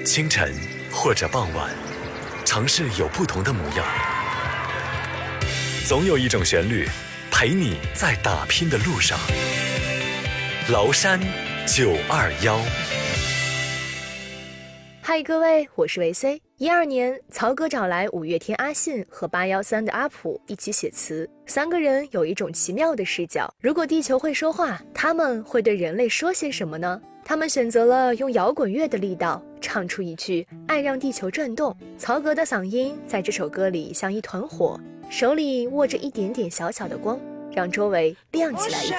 清晨或者傍晚，城市有不同的模样，总有一种旋律陪你在打拼的路上。崂山921。 嗨，各位，我是维 C。12年，曹格找来五月天阿信和813的阿普一起写词，三个人有一种奇妙的视角。如果地球会说话，他们会对人类说些什么呢？他们选择了用摇滚乐的力道唱出一句“爱让地球转动”。曹格的嗓音在这首歌里像一团火，手里握着一点点小小的光，让周围亮起来一点。